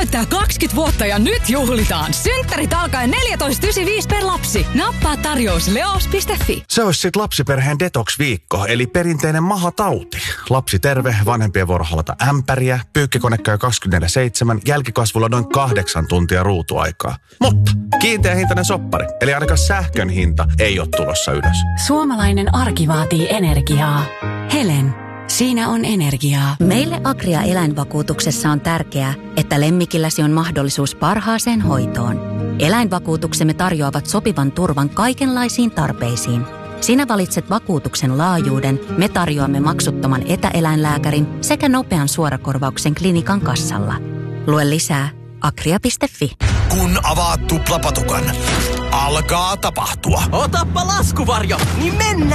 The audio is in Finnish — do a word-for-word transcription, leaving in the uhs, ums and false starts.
täyttää kaksikymmentä vuotta ja nyt juhlitaan. Synttärit alkaen neljätoista yhdeksänkymmentäviisi per lapsi. Nappaa tarjous leos piste fi. Se olisi sit lapsiperheen detox-viikko, eli perinteinen mahatauti. Lapsi terve, vanhempien vuoro halata ämpäriä, pyykkikone käy kaksikymmentäneljä seitsemän, jälkikasvulla noin kahdeksan tuntia ruutuaikaa. Mutta kiinteä hintainen soppari, eli ainakaan sähkön hinta ei ole tulossa ylös. Suomalainen arki vaatii energiaa. Helen. Siinä on energiaa. Meille Agria eläinvakuutuksessa on tärkeää, että lemmikilläsi on mahdollisuus parhaaseen hoitoon. Eläinvakuutuksemme tarjoavat sopivan turvan kaikenlaisiin tarpeisiin. Sinä valitset vakuutuksen laajuuden, me tarjoamme maksuttoman etäeläinlääkärin sekä nopean suorakorvauksen klinikan kassalla. Lue lisää agria piste fi. Kun avaat tuplapatukan, alkaa tapahtua. Otappa laskuvarjo, niin mennään!